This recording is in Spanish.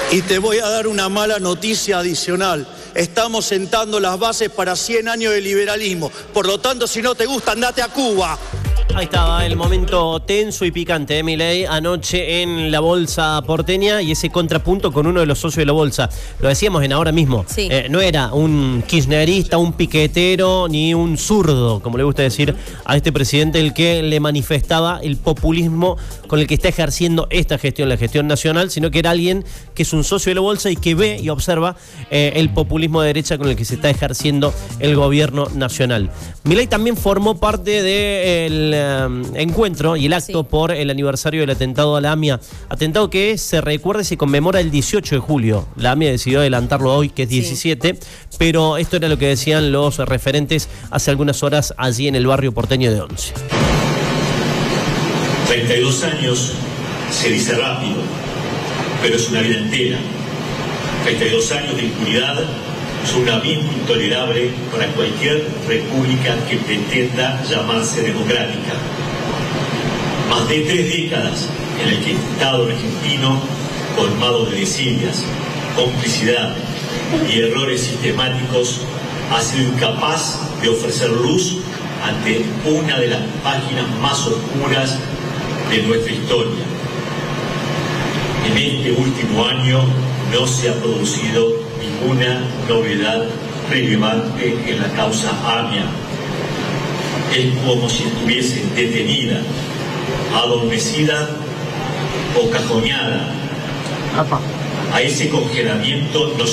Y te voy a dar una mala noticia adicional. Estamos sentando las bases para 100 años de liberalismo. Por lo tanto, si no te gusta, andate a Cuba. Ahí estaba el momento tenso y picante de Milei anoche en la bolsa porteña y ese contrapunto con uno de los socios de la bolsa. Lo decíamos en Ahora Mismo. Sí. No era un kirchnerista, un piquetero, ni un zurdo, como le gusta decir a este presidente, el que le manifestaba el populismo con el que está ejerciendo esta gestión, la gestión nacional, sino que era alguien que es un socio de la bolsa y que ve y observa el populismo de derecha con el que se está ejerciendo el gobierno nacional. Milei también formó parte del encuentro y el acto por el aniversario del atentado a la AMIA, atentado que se recuerda y se conmemora el 18 de julio. La AMIA decidió adelantarlo hoy, que es 17, pero esto era lo que decían los referentes hace algunas horas allí en el barrio porteño de Once. 32 años se dice rápido, pero es una vida entera. 32 años de impunidad son un abismo intolerable para cualquier república que pretenda llamarse democrática. Más de 3 décadas en el que el Estado argentino, colmado de desidias, complicidad y errores sistemáticos, ha sido incapaz de ofrecer luz ante una de las páginas más oscuras de nuestra historia. En este último año no se ha producido ninguna novedad relevante en la causa AMIA. Es como si estuviese detenida, adormecida o cajoneada. A ese congelamiento no